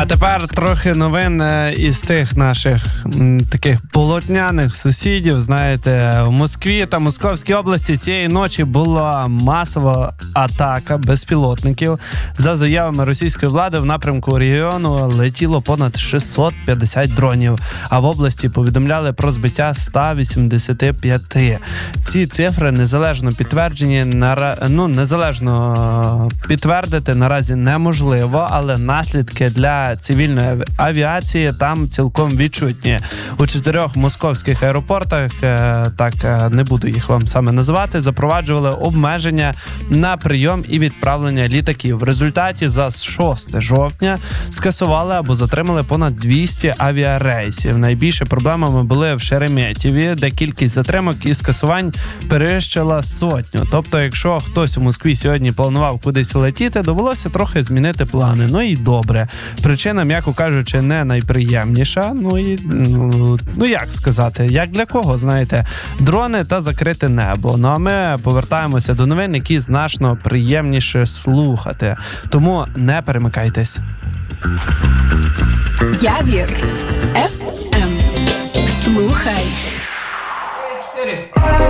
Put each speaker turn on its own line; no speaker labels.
А тепер трохи новин із тих наших таких полотняних сусідів. Знаєте, в Москві та Московській області цієї ночі була масова атака безпілотників. За заявами російської влади, в напрямку регіону летіло понад 650 дронів, а в області повідомляли про збиття 185. Ці цифри незалежно підтверджені, незалежно підтвердити наразі неможливо, але наслідки для цивільної авіації там цілком відчутні. У 4 московських аеропортах, так не буду їх вам саме називати, запроваджували обмеження на прийом і відправлення літаків. В результаті за 6 жовтня скасували або затримали понад 200 авіарейсів. Найбільше проблемами були в Шереметьєві, де кількість затримок і скасувань перевищила 100. Тобто, якщо хтось у Москві сьогодні планував кудись летіти, довелося трохи змінити плани. Ну і добре. Причина, м'яко кажучи, не найприємніша. Як сказати, як для кого, знаєте, дрони та закрите небо. Ну а ми повертаємося до новин, які значно приємніше слухати. Тому не перемикайтесь.
Явір FM. Слухай.